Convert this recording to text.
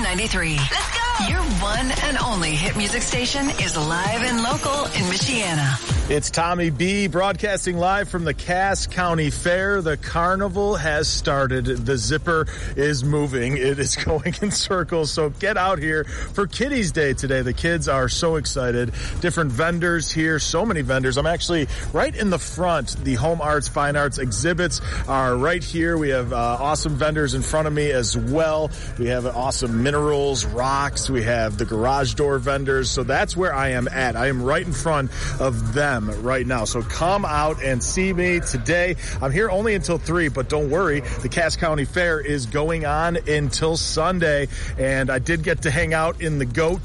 93. Let's go! Your one and only hit music station is live and local in Michiana. It's Tommy B broadcasting live from the Cass County Fair. The carnival has started. The zipper is moving. It is going in circles. So get out here for Kiddies Day today. The kids are so excited. Different vendors here. So many vendors. I'm actually right in the front. The Home Arts, Fine Arts exhibits are right here. We have awesome vendors in front of me as well. We have awesome minerals, rocks. We have the garage door vendors. So that's where I am at. I am right in front of them right now. So come out and see me today. I'm here only until 3, but don't worry. The Cass County Fair is going on until Sunday. And I did get to hang out in the GOAT